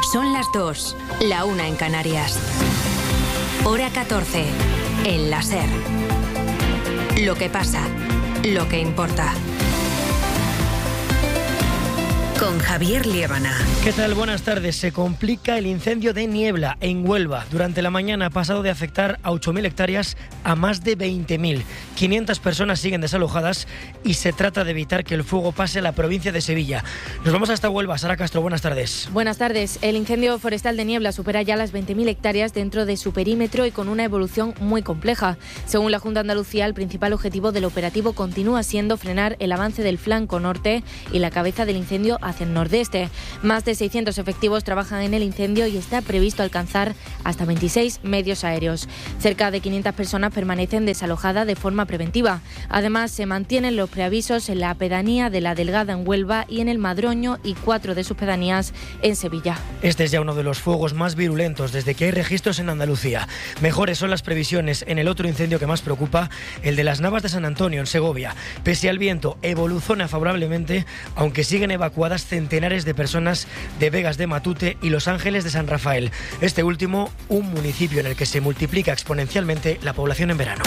Son las 2, la 1 en Canarias. Hora 14, en la SER. Lo que pasa, lo que importa. Con Javier Liébana. ¿Qué tal? Buenas tardes. Se complica el incendio de Niebla, en Huelva. Durante la mañana ha pasado de afectar a 8.000 hectáreas a más de 20.000. 500 personas siguen desalojadas y se trata de evitar que el fuego pase a la provincia de Sevilla. Nos vamos hasta Huelva. Sara Castro, buenas tardes. Buenas tardes. El incendio forestal de Niebla supera ya las 20.000 hectáreas dentro de su perímetro y con una evolución muy compleja. Según la Junta de Andalucía, el principal objetivo del operativo continúa siendo frenar el avance del flanco norte y la cabeza del incendio hacia el nordeste. Más de 600 efectivos trabajan en el incendio y está previsto alcanzar hasta 26 medios aéreos. Cerca de 500 personas permanecen desalojadas de forma preventiva. Además, se mantienen los preavisos en la pedanía de La Delgada en Huelva y en el Madroño y 4 de sus pedanías en Sevilla. Este es ya uno de los fuegos más virulentos desde que hay registros en Andalucía. Mejores son las previsiones en el otro incendio que más preocupa, el de las Navas de San Antonio en Segovia. Pese al viento, evoluciona favorablemente, aunque siguen evacuadas centenares de personas de Vegas de Matute y Los Ángeles de San Rafael. Este último, un municipio en el que se multiplica exponencialmente la población en verano.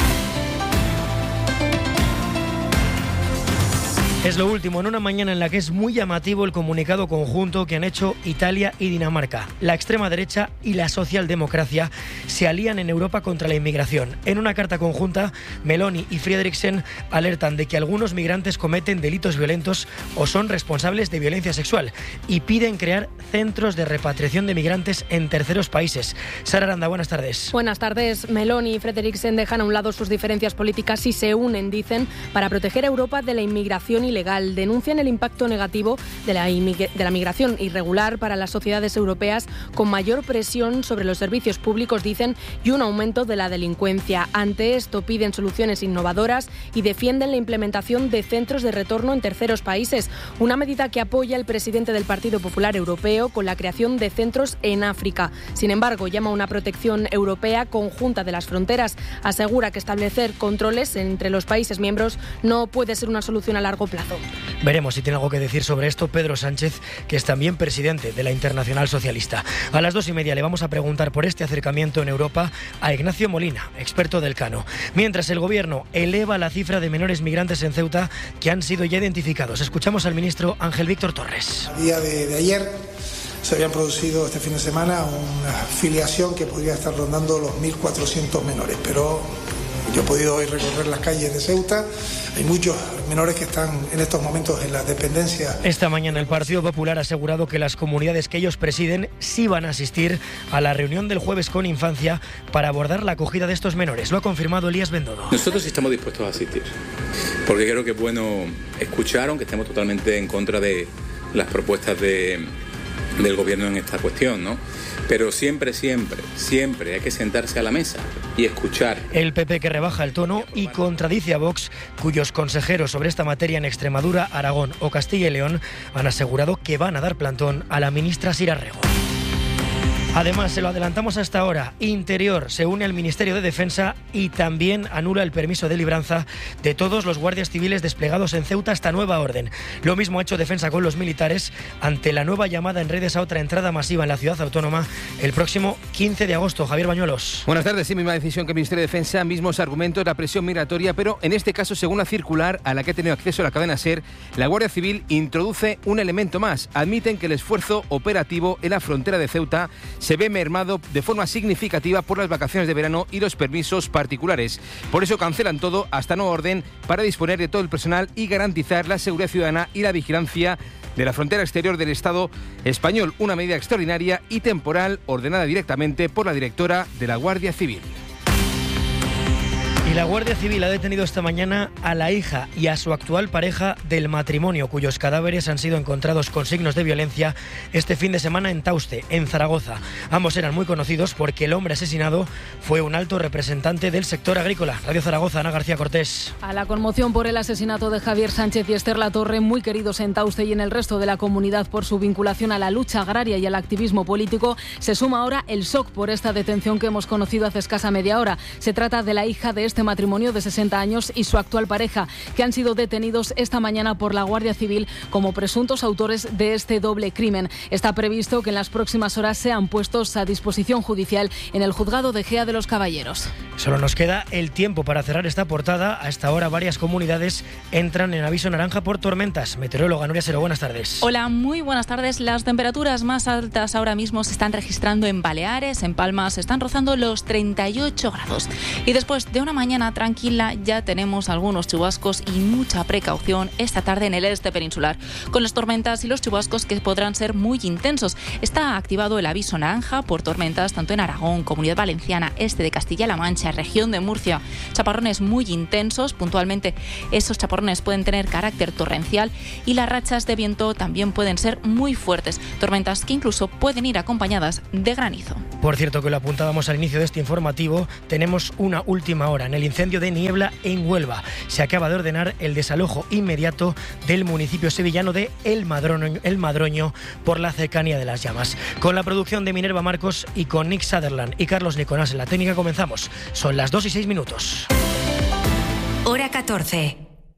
Es lo último en una mañana en la que es muy llamativo el comunicado conjunto que han hecho Italia y Dinamarca. La extrema derecha y la socialdemocracia se alían en Europa contra la inmigración. En una carta conjunta, Meloni y Frederiksen alertan de que algunos migrantes cometen delitos violentos o son responsables de violencia sexual y piden crear centros de repatriación de migrantes en terceros países. Sara Aranda, buenas tardes. Buenas tardes. Meloni y Frederiksen dejan a un lado sus diferencias políticas y se unen, dicen, para proteger a Europa de la inmigración ilegal. Denuncian el impacto negativo de la migración irregular para las sociedades europeas, con mayor presión sobre los servicios públicos, dicen, y un aumento de la delincuencia. Ante esto piden soluciones innovadoras y defienden la implementación de centros de retorno en terceros países, una medida que apoya el presidente del Partido Popular Europeo con la creación de centros en África. Sin embargo, llama a una protección europea conjunta de las fronteras. Asegura que establecer controles entre los países miembros no puede ser una solución a largo plazo. Veremos si tiene algo que decir sobre esto Pedro Sánchez, que es también presidente de la Internacional Socialista. A las 2:30 le vamos a preguntar por este acercamiento en Europa a Ignacio Molina, experto del Cano. Mientras el Gobierno eleva la cifra de menores migrantes en Ceuta que han sido ya identificados. Escuchamos al ministro Ángel Víctor Torres. A día de ayer se habían producido este fin de semana una filiación que podría estar rondando los 1.400 menores, pero yo he podido hoy recorrer las calles de Ceuta. Hay muchos menores que están en estos momentos en las dependencias. Esta mañana el Partido Popular ha asegurado que las comunidades que ellos presiden sí van a asistir a la reunión del jueves con Infancia para abordar la acogida de estos menores. Lo ha confirmado Elías Bendodo. Nosotros estamos dispuestos a asistir, porque creo que es bueno escuchar, aunque estemos totalmente en contra de las propuestas del Gobierno en esta cuestión, ¿no? Pero siempre hay que sentarse a la mesa y escuchar. El PP que rebaja el tono y contradice a Vox, cuyos consejeros sobre esta materia en Extremadura, Aragón o Castilla y León han asegurado que van a dar plantón a la ministra Sira Rego. Además, se lo adelantamos hasta ahora, Interior se une al Ministerio de Defensa y también anula el permiso de libranza de todos los guardias civiles desplegados en Ceuta hasta nueva orden. Lo mismo ha hecho Defensa con los militares ante la nueva llamada en redes a otra entrada masiva en la ciudad autónoma el próximo 15 de agosto. Javier Bañuelos. Buenas tardes. Sí, misma decisión que el Ministerio de Defensa, mismos argumentos, la presión migratoria, pero en este caso, según la circular a la que ha tenido acceso la cadena SER, la Guardia Civil introduce un elemento más. Admiten que el esfuerzo operativo en la frontera de Ceuta se ve mermado de forma significativa por las vacaciones de verano y los permisos particulares. Por eso cancelan todo hasta nueva orden para disponer de todo el personal y garantizar la seguridad ciudadana y la vigilancia de la frontera exterior del Estado español. Una medida extraordinaria y temporal ordenada directamente por la directora de la Guardia Civil. Y la Guardia Civil ha detenido esta mañana a la hija y a su actual pareja del matrimonio, cuyos cadáveres han sido encontrados con signos de violencia este fin de semana en Tauste, en Zaragoza. Ambos eran muy conocidos porque el hombre asesinado fue un alto representante del sector agrícola. Radio Zaragoza, Ana García Cortés. A la conmoción por el asesinato de Javier Sánchez y Esther Latorre, muy queridos en Tauste y en el resto de la comunidad por su vinculación a la lucha agraria y al activismo político, se suma ahora el shock por esta detención que hemos conocido hace escasa media hora. Se trata de la hija de este este matrimonio de 60 años y su actual pareja, que han sido detenidos esta mañana por la Guardia Civil como presuntos autores de este doble crimen. Está previsto que en las próximas horas sean puestos a disposición judicial en el juzgado de Gea de los Caballeros. Solo nos queda el tiempo para cerrar esta portada. A esta hora varias comunidades entran en aviso naranja por tormentas. Meteoróloga Nuria Sero, buenas tardes. Hola, muy buenas tardes. Las temperaturas más altas ahora mismo se están registrando en Baleares, en Palma se están rozando los 38 grados. Y después de una mañana tranquila ya tenemos algunos chubascos y mucha precaución esta tarde en el este peninsular, con las tormentas y los chubascos que podrán ser muy intensos. Está activado el aviso naranja por tormentas tanto en Aragón, Comunidad Valenciana, este de Castilla-La Mancha, región de Murcia. Chaparrones muy intensos, puntualmente esos chaparrones pueden tener carácter torrencial y las rachas de viento también pueden ser muy fuertes, tormentas que incluso pueden ir acompañadas de granizo. Por cierto, que lo apuntábamos al inicio de este informativo, tenemos una última hora en el incendio de Niebla en Huelva. Se acaba de ordenar el desalojo inmediato del municipio sevillano de El Madroño por la cercanía de las llamas. Con la producción de Minerva Marcos y con Nick Sutherland y Carlos Nicolás en la técnica comenzamos. Son las 2:06. Hora 14.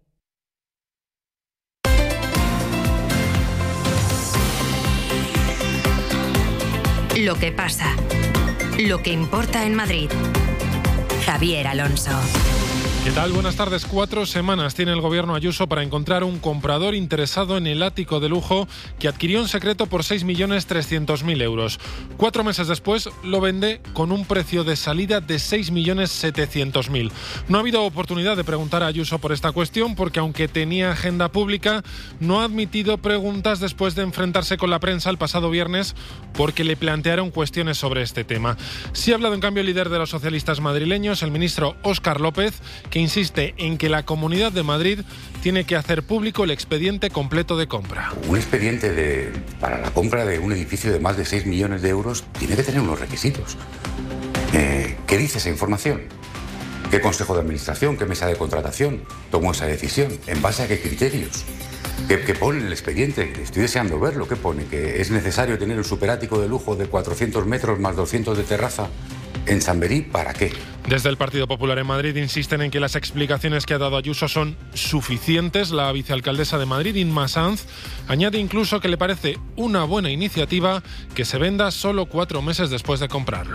Lo que pasa. Lo que importa en Madrid. Javier Alonso. ¿Qué tal? Buenas tardes. 4 semanas tiene el gobierno Ayuso para encontrar un comprador interesado en el ático de lujo que adquirió en secreto por 6.300.000 euros. 4 meses después lo vende con un precio de salida de 6.700.000. No ha habido oportunidad de preguntar a Ayuso por esta cuestión porque, aunque tenía agenda pública, no ha admitido preguntas después de enfrentarse con la prensa el pasado viernes porque le plantearon cuestiones sobre este tema. Sí ha hablado en cambio el líder de los socialistas madrileños, el ministro Óscar López, que insiste en que la Comunidad de Madrid tiene que hacer público el expediente completo de compra. Un expediente para la compra de un edificio de más de 6 millones de euros tiene que tener unos requisitos. ¿Qué dice esa información? ¿Qué consejo de administración, qué mesa de contratación tomó esa decisión? ¿En base a qué criterios? ¿Qué pone en el expediente? Estoy deseando verlo. ¿Qué pone? ¿Que es necesario tener un superático de lujo de 400 metros más 200 de terraza en Chamberí? ¿Para qué? Desde el Partido Popular en Madrid insisten en que las explicaciones que ha dado Ayuso son suficientes. La vicealcaldesa de Madrid, Inma Sanz, añade incluso que le parece una buena iniciativa que se venda solo 4 meses después de comprarlo.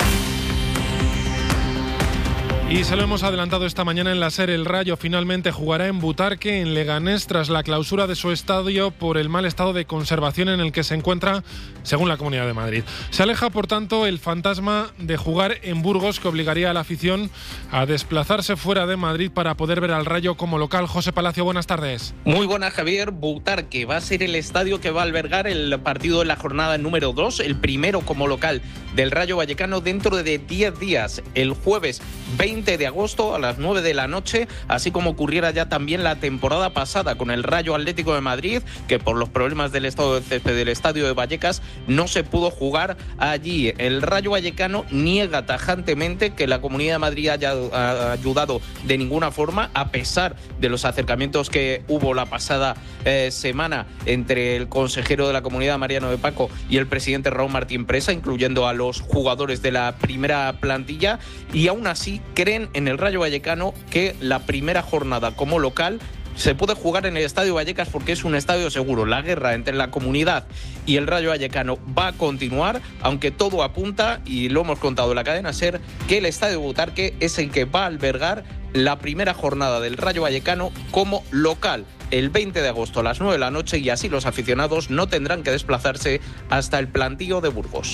Y se lo hemos adelantado esta mañana en la SER. El Rayo finalmente jugará en Butarque, en Leganés, tras la clausura de su estadio por el mal estado de conservación en el que se encuentra, según la Comunidad de Madrid. Se aleja, por tanto, el fantasma de jugar en Burgos, que obligaría a la afición a desplazarse fuera de Madrid para poder ver al Rayo como local. José Palacio, buenas tardes. Muy buenas, Javier. Butarque va a ser el estadio que va a albergar el partido de la jornada número 2, el primero como local del Rayo Vallecano dentro de 10 días, el jueves 20 de agosto a las 9 de la noche, así como ocurriera ya también la temporada pasada con el Rayo Atlético de Madrid, que por los problemas del estado de césped del estadio de Vallecas no se pudo jugar allí. El Rayo Vallecano niega tajantemente que la Comunidad de Madrid haya ayudado de ninguna forma, a pesar de los acercamientos que hubo la pasada semana entre el consejero de la Comunidad, Mariano de Paco, y el presidente Raúl Martín Presa, incluyendo a los jugadores de la primera plantilla, y aún así creen en el Rayo Vallecano que la primera jornada como local se puede jugar en el Estadio Vallecas porque es un estadio seguro. La guerra entre la Comunidad y el Rayo Vallecano va a continuar, aunque todo apunta, y lo hemos contado en la cadena SER, que el Estadio Butarque es el que va a albergar la primera jornada del Rayo Vallecano como local el 20 de agosto a las 9 de la noche, y así los aficionados no tendrán que desplazarse hasta el plantío de Burgos.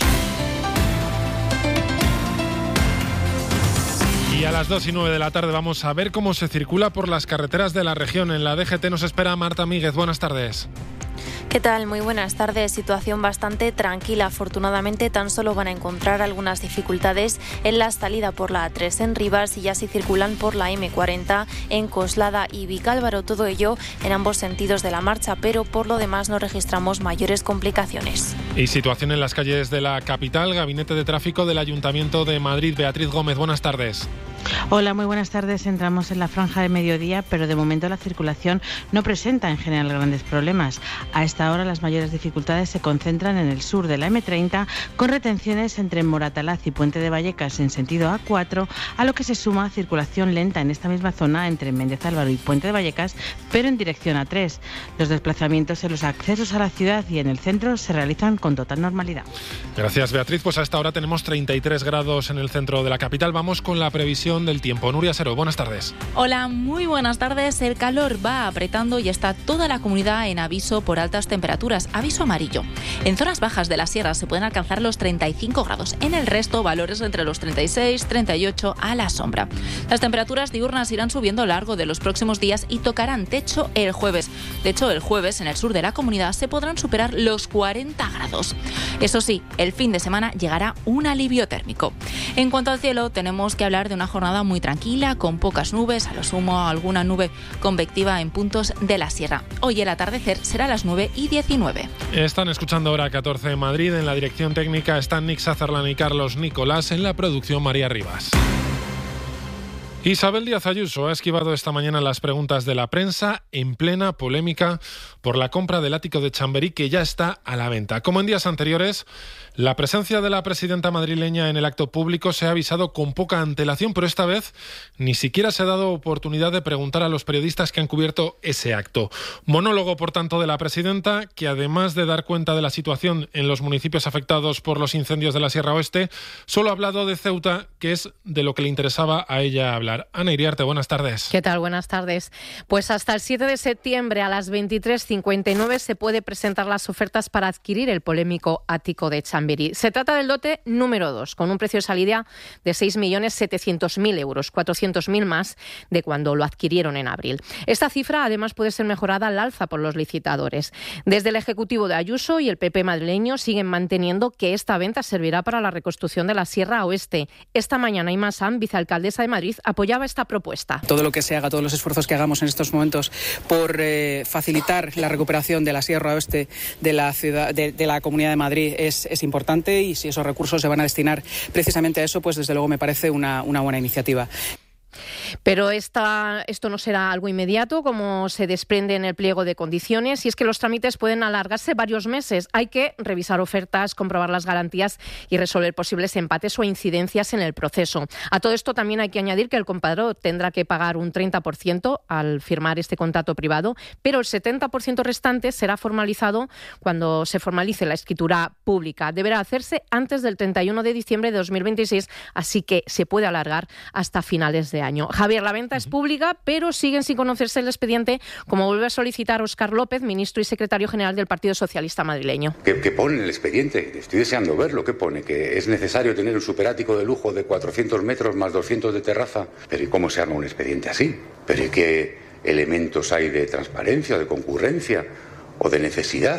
Y a las 2:09 de la tarde vamos a ver cómo se circula por las carreteras de la región. En la DGT nos espera Marta Míguez. Buenas tardes. ¿Qué tal? Muy buenas tardes. Situación bastante tranquila. Afortunadamente tan solo van a encontrar algunas dificultades en la salida por la A3 en Rivas y ya sí circulan por la M40 en Coslada y Vicálvaro. Todo ello en ambos sentidos de la marcha, pero por lo demás no registramos mayores complicaciones. Y situación en las calles de la capital. Gabinete de Tráfico del Ayuntamiento de Madrid. Beatriz Gómez, buenas tardes. Hola, muy buenas tardes. Entramos en la franja de mediodía, pero de momento la circulación no presenta en general grandes problemas. A esta hora las mayores dificultades se concentran en el sur de la M30, con retenciones entre Moratalaz y Puente de Vallecas en sentido A4, a lo que se suma circulación lenta en esta misma zona entre Méndez Álvaro y Puente de Vallecas, pero en dirección A3. Los desplazamientos en los accesos a la ciudad y en el centro se realizan con total normalidad. Gracias, Beatriz. Pues a esta hora tenemos 33 grados en el centro de la capital. Vamos con la previsión del tiempo. Nuria Sero, buenas tardes. Hola, muy buenas tardes. El calor va apretando y está toda la comunidad en aviso por altas temperaturas. Aviso amarillo. En zonas bajas de la sierra se pueden alcanzar los 35 grados. En el resto, valores entre los 36, 38 a la sombra. Las temperaturas diurnas irán subiendo a lo largo de los próximos días y tocarán techo el jueves. De hecho, el jueves en el sur de la comunidad se podrán superar los 40 grados. Eso sí, el fin de semana llegará un alivio térmico. En cuanto al cielo, tenemos que hablar de una jornada muy tranquila, con pocas nubes, a lo sumo alguna nube convectiva en puntos de la sierra. Hoy el atardecer será a las 9:19. Están escuchando Hora 14 en Madrid. En la dirección técnica están Nick Sazerlan y Carlos Nicolás. En la producción, María Rivas. Isabel Díaz Ayuso ha esquivado esta mañana las preguntas de la prensa en plena polémica por la compra del ático de Chamberí, que ya está a la venta. Como en días anteriores, la presencia de la presidenta madrileña en el acto público se ha avisado con poca antelación, pero esta vez ni siquiera se ha dado oportunidad de preguntar a los periodistas que han cubierto ese acto. Monólogo, por tanto, de la presidenta, que además de dar cuenta de la situación en los municipios afectados por los incendios de la Sierra Oeste, solo ha hablado de Ceuta, que es de lo que le interesaba a ella hablar. Ana Iriarte, buenas tardes. ¿Qué tal? Buenas tardes. Pues hasta el 7 de septiembre a las 23:59 se puede presentar las ofertas para adquirir el polémico ático de Chamberí. Se trata del lote número 2, con un precio de salida de 6.700.000 euros, 400.000 más de cuando lo adquirieron en abril. Esta cifra además puede ser mejorada al alza por los licitadores. Desde el Ejecutivo de Ayuso y el PP madrileño siguen manteniendo que esta venta servirá para la reconstrucción de la Sierra Oeste. Esta mañana Imma San, vicealcaldesa de Madrid, apoyaba esta propuesta. Todo lo que se haga, todos los esfuerzos que hagamos en estos momentos por facilitar la recuperación de la Sierra Oeste de la ciudad, de la Comunidad de Madrid es importante, y si esos recursos se van a destinar precisamente a eso, pues desde luego me parece una buena iniciativa. Pero esto no será algo inmediato, como se desprende en el pliego de condiciones, y es que los trámites pueden alargarse varios meses. Hay que revisar ofertas, comprobar las garantías y resolver posibles empates o incidencias en el proceso. A todo esto también hay que añadir que el comprador tendrá que pagar un 30% al firmar este contrato privado, pero el 70% restante será formalizado cuando se formalice la escritura pública. Deberá hacerse antes del 31 de diciembre de 2026, así que se puede alargar hasta finales de año. Javier, la venta es pública, pero siguen sin conocerse el expediente, como vuelve a solicitar Óscar López, ministro y secretario general del Partido Socialista madrileño. ¿Qué pone en el expediente? Estoy deseando verlo. ¿Qué pone? Que es necesario tener un superático de lujo de 400 metros más 200 de terraza. Pero ¿y cómo se arma un expediente así? ¿Pero y qué elementos hay de transparencia, de concurrencia o de necesidad?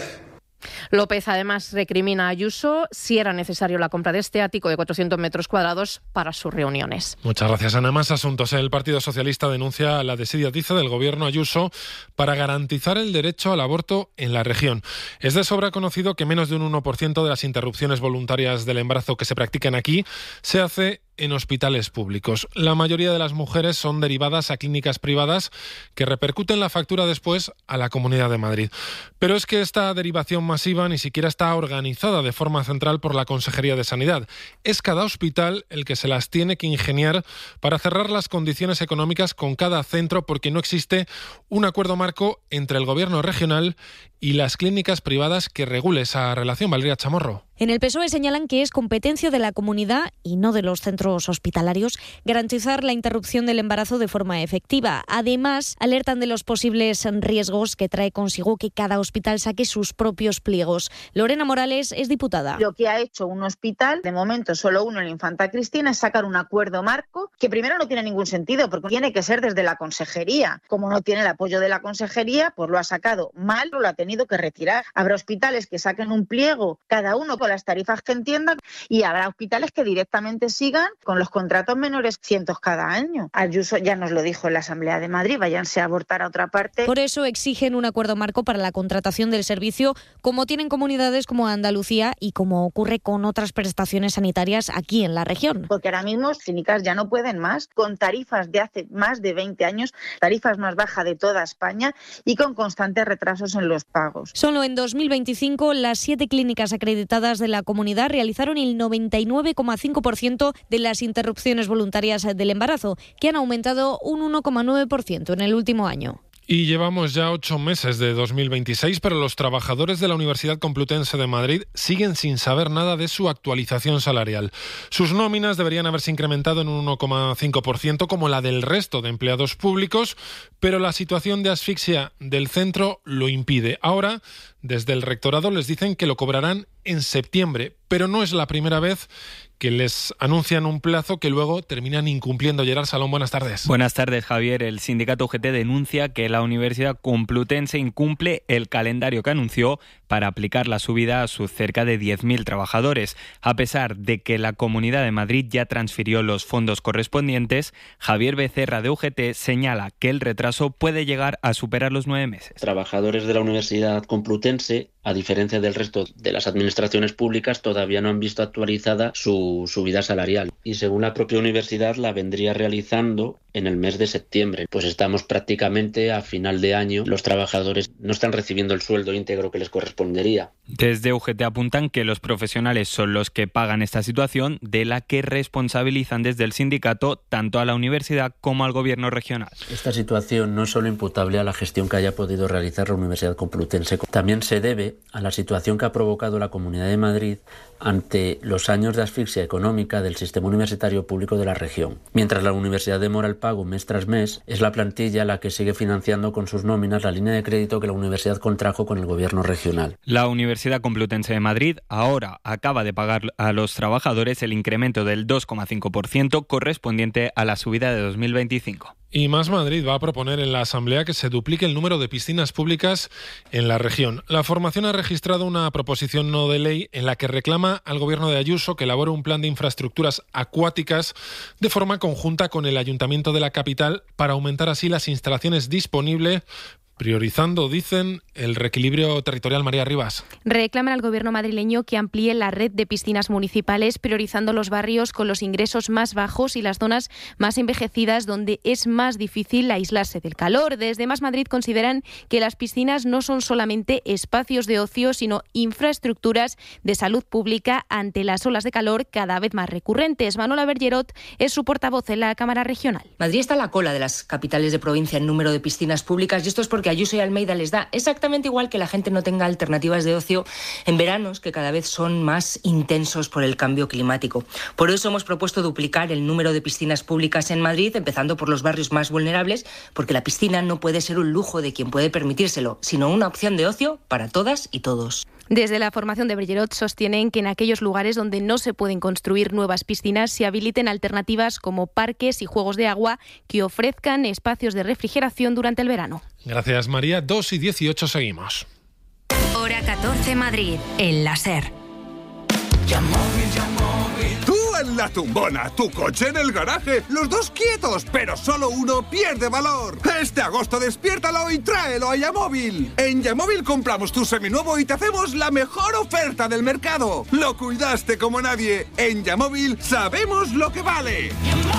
López además recrimina a Ayuso si era necesario la compra de este ático de 400 metros cuadrados para sus reuniones. Muchas gracias, Ana. Más asuntos. El Partido Socialista denuncia la desidia del gobierno Ayuso para garantizar el derecho al aborto en la región. Es de sobra conocido que menos de un 1% de las interrupciones voluntarias del embarazo que se practican aquí se hace en hospitales públicos. La mayoría de las mujeres son derivadas a clínicas privadas que repercuten la factura después a la Comunidad de Madrid. Pero es que esta derivación masiva ni siquiera está organizada de forma central por la Consejería de Sanidad. Es cada hospital el que se las tiene que ingeniar para cerrar las condiciones económicas con cada centro, porque no existe un acuerdo marco entre el gobierno regional y las clínicas privadas que regule esa relación. Valeria Chamorro. En el PSOE señalan que es competencia de la comunidad y no de los centros hospitalarios garantizar la interrupción del embarazo de forma efectiva. Además, alertan de los posibles riesgos que trae consigo que cada hospital saque sus propios pliegos. Lorena Morales es diputada. Lo que ha hecho un hospital, de momento solo uno, el Infanta Cristina, es sacar un acuerdo marco que primero no tiene ningún sentido, porque tiene que ser desde la consejería. Como no tiene el apoyo de la consejería, pues lo ha sacado mal o lo ha tenido que retirar. Habrá hospitales que saquen un pliego, cada uno con las tarifas que entiendan, y habrá hospitales que directamente sigan con los contratos menores cientos cada año. Ayuso ya nos lo dijo en la Asamblea de Madrid, váyanse a abortar a otra parte. Por eso exigen un acuerdo marco para la contratación del servicio, como tienen comunidades como Andalucía y como ocurre con otras prestaciones sanitarias aquí en la región. Porque ahora mismo clínicas ya no pueden pueden más, con tarifas de hace más de 20 años, tarifas más bajas de toda España y con constantes retrasos en los pagos. Solo en 2025 las 7 clínicas acreditadas de la comunidad realizaron el 99,5% de las interrupciones voluntarias del embarazo, que han aumentado un 1,9% en el último año. Y llevamos ya 8 meses de 2026, pero los trabajadores de la Universidad Complutense de Madrid siguen sin saber nada de su actualización salarial. Sus nóminas deberían haberse incrementado en un 1,5% como la del resto de empleados públicos, pero la situación de asfixia del centro lo impide. Ahora, desde el rectorado les dicen que lo cobrarán en septiembre, pero no es la primera vez que les anuncian un plazo que luego terminan incumpliendo. Gerard Salón, buenas tardes. Buenas tardes, Javier. El sindicato UGT denuncia que la Universidad Complutense incumple el calendario que anunció para aplicar la subida a sus cerca de 10.000 trabajadores. A pesar de que la Comunidad de Madrid ya transfirió los fondos correspondientes, Javier Becerra de UGT señala que el retraso puede llegar a superar los 9 meses. Trabajadores de la Universidad Complutense, a diferencia del resto de las administraciones públicas, todavía no han visto actualizada su subida salarial y según la propia universidad la vendría realizando en el mes de septiembre. Pues estamos prácticamente a final de año, los trabajadores no están recibiendo el sueldo íntegro que les correspondería. Desde UGT apuntan que los profesionales son los que pagan esta situación, de la que responsabilizan desde el sindicato tanto a la universidad como al gobierno regional. Esta situación no es solo imputable a la gestión que haya podido realizar la Universidad Complutense, también se debe a la situación que ha provocado la Comunidad de Madrid ante los años de asfixia económica del sistema universitario público de la región. Mientras la universidad demora el pago mes tras mes, es la plantilla la que sigue financiando con sus nóminas la línea de crédito que la universidad contrajo con el gobierno regional. La Universidad Complutense de Madrid ahora acaba de pagar a los trabajadores el incremento del 2,5% correspondiente a la subida de 2025. Y Más Madrid va a proponer en la Asamblea que se duplique el número de piscinas públicas en la región. La formación ha registrado una proposición no de ley en la que reclama al Gobierno de Ayuso que elabore un plan de infraestructuras acuáticas de forma conjunta con el Ayuntamiento de la capital para aumentar así las instalaciones disponibles, priorizando, dicen, el reequilibrio territorial. María Rivas. Reclaman al gobierno madrileño que amplíe la red de piscinas municipales, priorizando los barrios con los ingresos más bajos y las zonas más envejecidas donde es más difícil aislarse del calor. Desde Más Madrid consideran que las piscinas no son solamente espacios de ocio, sino infraestructuras de salud pública ante las olas de calor cada vez más recurrentes. Manuela Bergerot es su portavoz en la Cámara Regional. Madrid está a la cola de las capitales de provincia en número de piscinas públicas y esto es porque Ayuso y Almeida les da exactamente igual que la gente no tenga alternativas de ocio en veranos que cada vez son más intensos por el cambio climático. Por eso hemos propuesto duplicar el número de piscinas públicas en Madrid, empezando por los barrios más vulnerables, porque la piscina no puede ser un lujo de quien puede permitírselo, sino una opción de ocio para todas y todos. Desde la formación de Bergerot sostienen que en aquellos lugares donde no se pueden construir nuevas piscinas se habiliten alternativas como parques y juegos de agua que ofrezcan espacios de refrigeración durante el verano. Gracias, María. 2:18 seguimos. Hora 14 Madrid, en la SER. Tú en la tumbona, tu coche en el garaje, los dos quietos, pero solo uno pierde valor. Este agosto despiértalo y tráelo a Yamóvil. En Yamóvil compramos tu seminuevo y te hacemos la mejor oferta del mercado. Lo cuidaste como nadie. En Yamóvil sabemos lo que vale.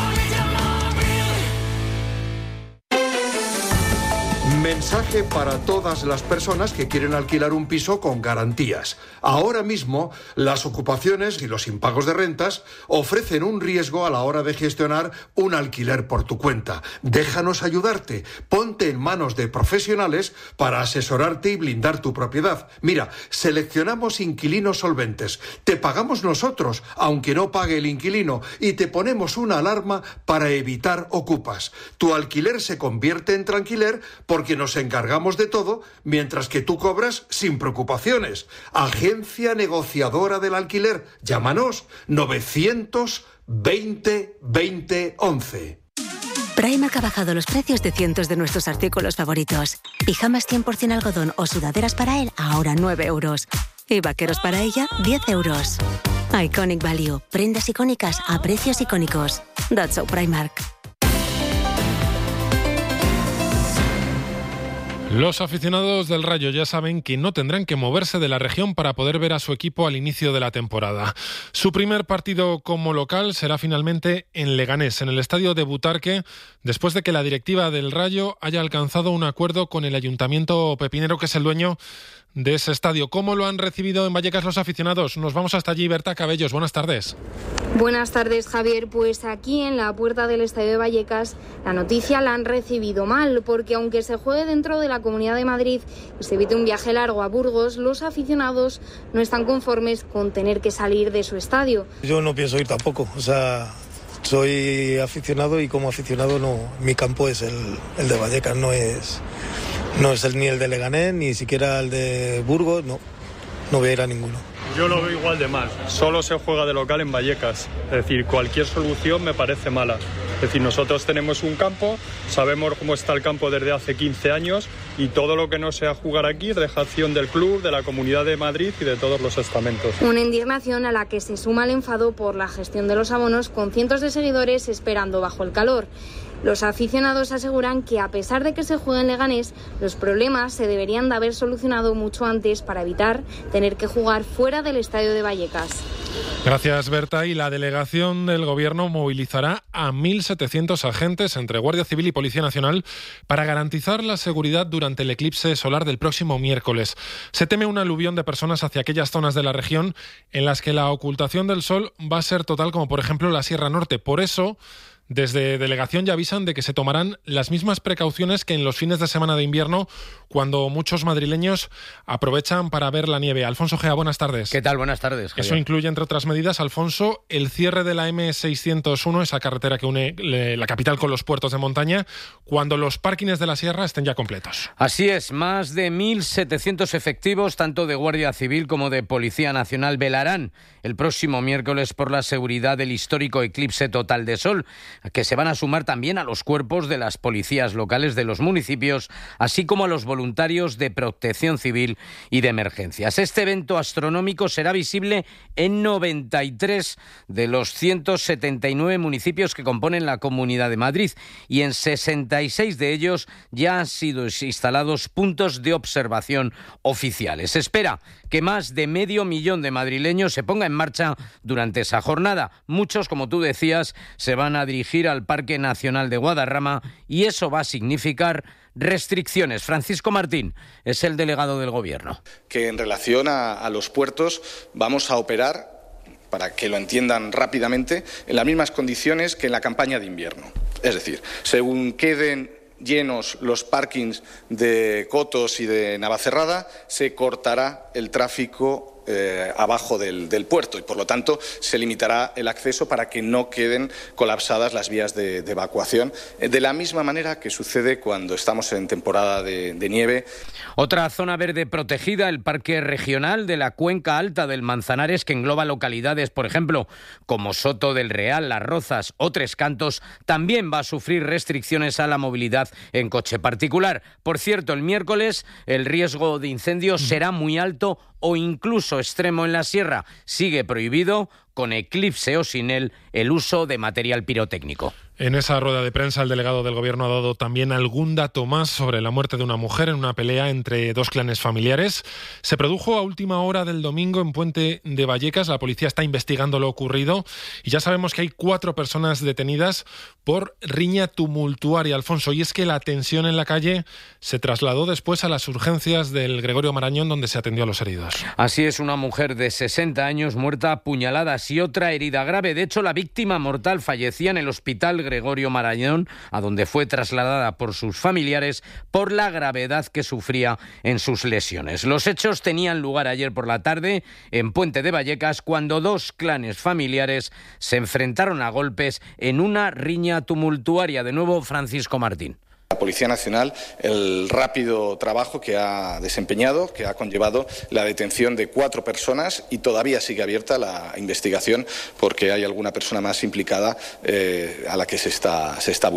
Mensaje para todas las personas que quieren alquilar un piso con garantías. Ahora mismo, las ocupaciones y los impagos de rentas ofrecen un riesgo a la hora de gestionar un alquiler por tu cuenta. Déjanos ayudarte. Ponte en manos de profesionales para asesorarte y blindar tu propiedad. Mira, seleccionamos inquilinos solventes. Te pagamos nosotros, aunque no pague el inquilino, y te ponemos una alarma para evitar ocupas. Tu alquiler se convierte en tranquiler porque nos encargamos de todo, mientras que tú cobras sin preocupaciones. Agencia negociadora del alquiler. Llámanos 920 20 11. Primark ha bajado los precios de cientos de nuestros artículos favoritos. Pijamas 100% algodón o sudaderas para él, ahora 9 euros. Y vaqueros para ella, 10 euros. Iconic Value. Prendas icónicas a precios icónicos. That's so Primark. Los aficionados del Rayo ya saben que no tendrán que moverse de la región para poder ver a su equipo al inicio de la temporada. Su primer partido como local será finalmente en Leganés, en el estadio de Butarque, después de que la directiva del Rayo haya alcanzado un acuerdo con el ayuntamiento pepinero, que es el dueño de ese estadio. ¿Cómo lo han recibido en Vallecas los aficionados? Nos vamos hasta allí. Berta Cabellos, buenas tardes. Buenas tardes, Javier. Pues aquí en la puerta del estadio de Vallecas la noticia la han recibido mal, porque aunque se juegue dentro de la Comunidad de Madrid y se evite un viaje largo a Burgos, los aficionados no están conformes con tener que salir de su estadio. Yo no pienso ir tampoco, soy aficionado y como aficionado no, mi campo es el de Vallecas, no es ni el de Leganés, ni siquiera el de Burgos, no voy a ir a ninguno. Yo lo veo igual de mal, solo se juega de local en Vallecas, es decir, cualquier solución me parece mala. Es decir, nosotros tenemos un campo, sabemos cómo está el campo desde hace 15 años y todo lo que no sea jugar aquí es dejación del club, de la Comunidad de Madrid y de todos los estamentos. Una indignación a la que se suma el enfado por la gestión de los abonos, con cientos de seguidores esperando bajo el calor. Los aficionados aseguran que, a pesar de que se juegue en Leganés, los problemas se deberían de haber solucionado mucho antes para evitar tener que jugar fuera del estadio de Vallecas. Gracias, Berta. Y la delegación del Gobierno movilizará a 1.700 agentes entre Guardia Civil y Policía Nacional para garantizar la seguridad durante el eclipse solar del próximo miércoles. Se teme un aluvión de personas hacia aquellas zonas de la región en las que la ocultación del sol va a ser total, como por ejemplo la Sierra Norte. Por eso, desde delegación ya avisan de que se tomarán las mismas precauciones que en los fines de semana de invierno, cuando muchos madrileños aprovechan para ver la nieve. Alfonso Gea, buenas tardes. ¿Qué tal? Buenas tardes, Javier. Eso incluye, entre otras medidas, Alfonso, el cierre de la M601, esa carretera que une la capital con los puertos de montaña, cuando los parkings de la Sierra estén ya completos. Así es, más de 1.700 efectivos, tanto de Guardia Civil como de Policía Nacional, velarán el próximo miércoles por la seguridad del histórico eclipse total de sol, que se van a sumar también a los cuerpos de las policías locales de los municipios, así como a los voluntarios de protección civil y de emergencias. Este evento astronómico será visible en 93 de los 179 municipios que componen la Comunidad de Madrid, y en 66 de ellos ya han sido instalados puntos de observación oficiales. Se espera que más de 500.000 de madrileños se pongan en marcha durante esa jornada. Muchos, como tú decías, se van a dirigir al Parque Nacional de Guadarrama, y eso va a significar restricciones. Francisco Martín es el delegado del Gobierno. Que en relación a los puertos vamos a operar, para que lo entiendan rápidamente, en las mismas condiciones que en la campaña de invierno. Es decir, según queden llenos los parkings de Cotos y de Navacerrada, se cortará el tráfico abajo del puerto, y por lo tanto se limitará el acceso para que no queden colapsadas las vías de evacuación, de la misma manera que sucede cuando estamos en temporada de nieve. Otra zona verde protegida, el Parque Regional de la Cuenca Alta del Manzanares, que engloba localidades, por ejemplo, como Soto del Real, Las Rozas o Tres Cantos, también va a sufrir restricciones a la movilidad en coche particular. Por cierto, el miércoles el riesgo de incendios será muy alto o incluso extremo en la sierra. Sigue prohibido, con eclipse o sin él, el uso de material pirotécnico. En esa rueda de prensa, el delegado del Gobierno ha dado también algún dato más sobre la muerte de una mujer en una pelea entre dos clanes familiares. Se produjo a última hora del domingo en Puente de Vallecas. La policía está investigando lo ocurrido y ya sabemos que hay 4 personas detenidas por riña tumultuaria, Alfonso. Y es que la tensión en la calle se trasladó después a las urgencias del Gregorio Marañón, donde se atendió a los heridos. Así es, una mujer de 60 años muerta a puñaladas y otra herida grave. De hecho, la víctima mortal fallecía en el hospital Gregorio Marañón, a donde fue trasladada por sus familiares por la gravedad que sufría en sus lesiones. Los hechos tenían lugar ayer por la tarde en Puente de Vallecas, cuando dos clanes familiares se enfrentaron a golpes en una riña tumultuaria. De nuevo, Francisco Martín. La Policía Nacional, el rápido trabajo que ha desempeñado, que ha conllevado la detención de 4 personas, y todavía sigue abierta la investigación porque hay alguna persona más implicada a la que se está buscando.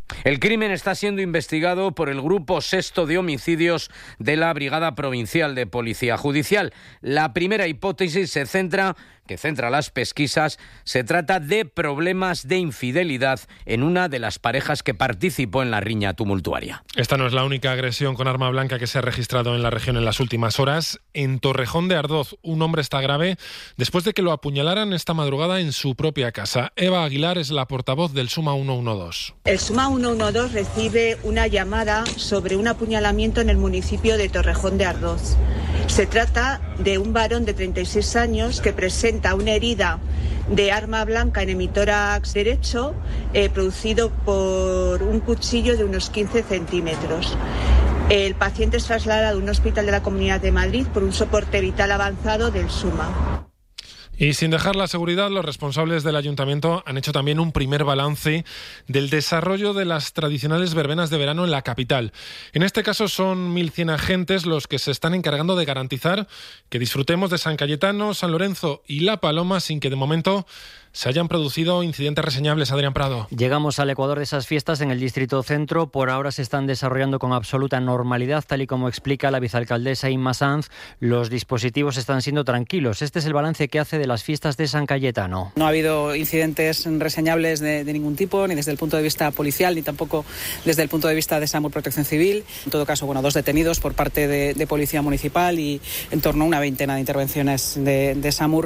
El crimen está siendo investigado por el Grupo Sexto de Homicidios de la Brigada Provincial de Policía Judicial. La primera hipótesis que centra las pesquisas, se trata de problemas de infidelidad en una de las parejas que participó en la riña tumultuaria. Esta no es la única agresión con arma blanca que se ha registrado en la región en las últimas horas. En Torrejón de Ardoz, un hombre está grave después de que lo apuñalaran esta madrugada en su propia casa. Eva Aguilar es la portavoz del Suma 112. El Suma 112 recibe una llamada sobre un apuñalamiento en el municipio de Torrejón de Ardoz. Se trata de un varón de 36 años que presenta una herida de arma blanca en hemitórax derecho producido por un cuchillo de unos 15 centímetros. El paciente es trasladado a un hospital de la Comunidad de Madrid por un soporte vital avanzado del SUMA. Y sin dejar la seguridad, los responsables del ayuntamiento han hecho también un primer balance del desarrollo de las tradicionales verbenas de verano en la capital. En este caso son 1.100 agentes los que se están encargando de garantizar que disfrutemos de San Cayetano, San Lorenzo y La Paloma sin que de momento se hayan producido incidentes reseñables. Adrián Prado. Llegamos al ecuador de esas fiestas en el distrito centro. Por ahora se están desarrollando con absoluta normalidad, tal y como explica la vicealcaldesa Inma Sanz. Los dispositivos están siendo tranquilos. Este es el balance que hace de las fiestas de San Cayetano. No ha habido incidentes reseñables de ningún tipo, ni desde el punto de vista policial, ni tampoco desde el punto de vista de SAMUR Protección Civil. En todo caso, 2 detenidos por parte de Policía Municipal y en torno a una veintena de intervenciones de SAMUR.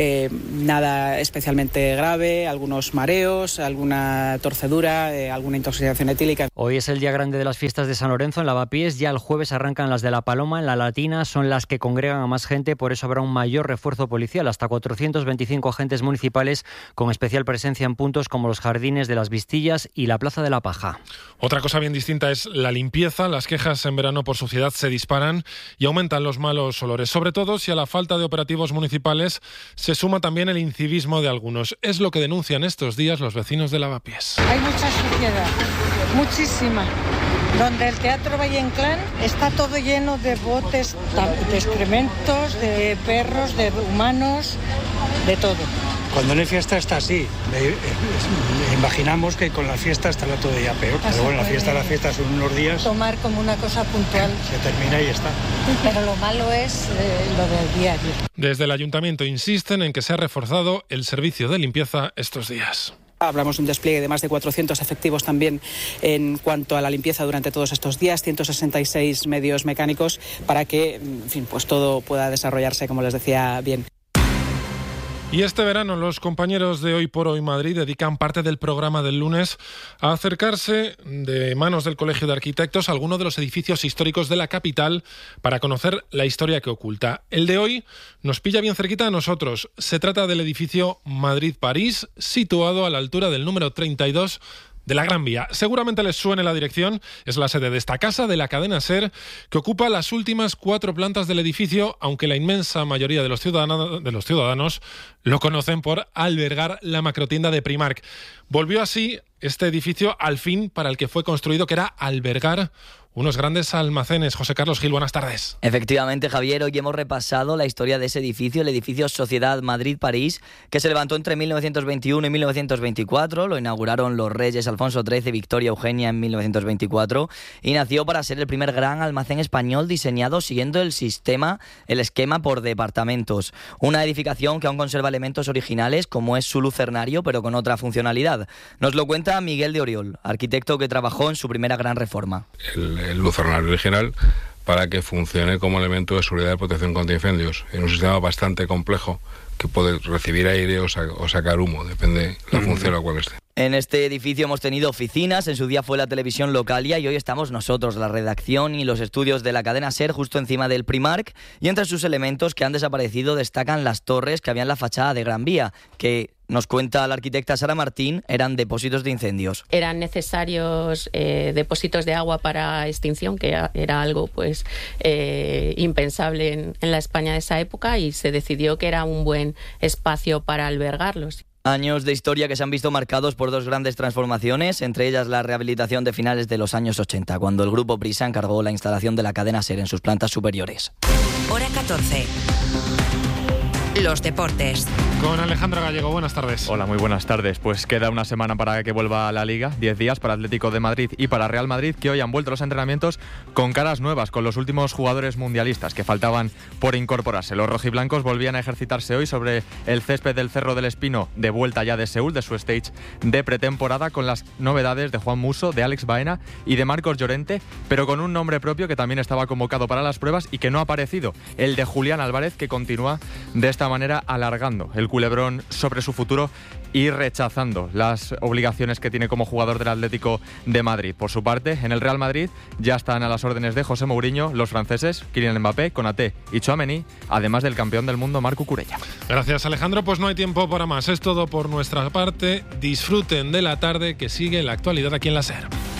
Nada especialmente grave, algunos mareos, alguna torcedura, alguna intoxicación etílica. Hoy es el día grande de las fiestas de San Lorenzo en Lavapiés. Ya el jueves arrancan las de La Paloma. En la Latina son las que congregan a más gente, por eso habrá un mayor refuerzo policial, hasta 425 agentes municipales con especial presencia en puntos como los Jardines de las Vistillas y la Plaza de la Paja. Otra cosa bien distinta es la limpieza. Las quejas en verano por suciedad se disparan y aumentan los malos olores, sobre todo si a la falta de operativos municipales se suma también el incivismo de algunos. Es lo que denuncian estos días los vecinos de Lavapiés. Hay mucha suciedad, muchísima. Donde el Teatro Valle Inclán está todo lleno de botes, de excrementos, de perros, de humanos, de todo. Cuando no hay fiesta está así. Imaginamos que con la fiesta estará todo ya peor. Pero bueno, la fiesta son unos días. Tomar como una cosa puntual. Se termina y está. Pero lo malo es lo del día a día. Desde el ayuntamiento insisten en que se ha reforzado el servicio de limpieza estos días. Hablamos de un despliegue de más de 400 efectivos también en cuanto a la limpieza durante todos estos días, 166 medios mecánicos para que, en fin, pues todo pueda desarrollarse, como les decía, bien. Y este verano los compañeros de Hoy por Hoy Madrid dedican parte del programa del lunes a acercarse de manos del Colegio de Arquitectos a alguno de los edificios históricos de la capital para conocer la historia que oculta. El de hoy nos pilla bien cerquita a nosotros. Se trata del edificio Madrid-París, situado a la altura del número 32 de la Gran Vía. Seguramente les suene la dirección. Es la sede de esta casa de la cadena SER, que ocupa las últimas 4 plantas del edificio, aunque la inmensa mayoría de los ciudadanos lo conocen por albergar la macrotienda de Primark. Volvió así este edificio al fin para el que fue construido, que era albergar unos grandes almacenes. José Carlos Gil, buenas tardes. Efectivamente, Javier, hoy hemos repasado la historia de ese edificio, el edificio Sociedad Madrid-París, que se levantó entre 1921 y 1924. Lo inauguraron los reyes Alfonso XIII y Victoria Eugenia en 1924 y nació para ser el primer gran almacén español diseñado siguiendo el esquema por departamentos. Una edificación que aún conserva elementos originales, como es su lucernario, pero con otra funcionalidad. Nos lo cuenta Miguel de Oriol, arquitecto que trabajó en su primera gran reforma. El lucernario original para que funcione como elemento de seguridad y protección contra incendios en un sistema bastante complejo que puede recibir aire o sacar humo, depende de la función a la cual esté. En este edificio hemos tenido oficinas, en su día fue la televisión Localia y hoy estamos nosotros, la redacción y los estudios de la cadena SER, justo encima del Primark, y entre sus elementos que han desaparecido destacan las torres que había en la fachada de Gran Vía, que nos cuenta la arquitecta Sara Martín, eran depósitos de incendios. Eran necesarios depósitos de agua para extinción, que era algo pues impensable en la España de esa época, y se decidió que era un buen espacio para albergarlos. Años de historia que se han visto marcados por 2 grandes transformaciones, entre ellas la rehabilitación de finales de los años 80, cuando el grupo Prisa encargó la instalación de la cadena SER en sus plantas superiores. Hora 14. Los deportes. Con Alejandro Gallego, buenas tardes. Hola, muy buenas tardes. Pues queda una semana para que vuelva a la Liga, 10 días para Atlético de Madrid y para Real Madrid, que hoy han vuelto los entrenamientos con caras nuevas, con los últimos jugadores mundialistas que faltaban por incorporarse. Los rojiblancos volvían a ejercitarse hoy sobre el césped del Cerro del Espino, de vuelta ya de Seúl, de su stage de pretemporada, con las novedades de Juan Musso, de Alex Baena y de Marcos Llorente, pero con un nombre propio que también estaba convocado para las pruebas y que no ha aparecido, el de Julián Álvarez, que continúa de esta manera alargando el culebrón sobre su futuro y rechazando las obligaciones que tiene como jugador del Atlético de Madrid. Por su parte, en el Real Madrid ya están a las órdenes de José Mourinho los franceses Kylian Mbappé, Konaté y Tchouaméni, además del campeón del mundo Marc Cucurella. Gracias, Alejandro. Pues no hay tiempo para más. Es todo por nuestra parte. Disfruten de la tarde, que sigue la actualidad aquí en la SER.